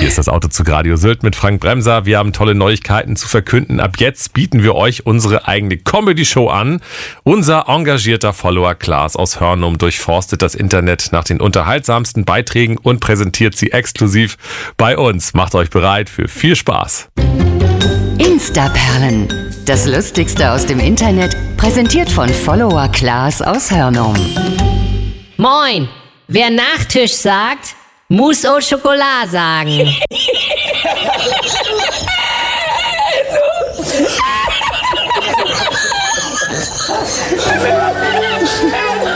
Hier ist das Autozug Radio Sylt mit Frank Bremser. Wir haben tolle Neuigkeiten zu verkünden. Ab jetzt bieten wir euch unsere eigene Comedy-Show an. Unser engagierter Follower Klaas aus Hörnum durchforstet das Internet nach den unterhaltsamsten Beiträgen und präsentiert sie exklusiv bei uns. Macht euch bereit für viel Spaß. Instaperlen. Das Lustigste aus dem Internet, präsentiert von Follower Klaas aus Hörnum. Moin! Wer Nachtisch sagt, muss au Chocolat sagen.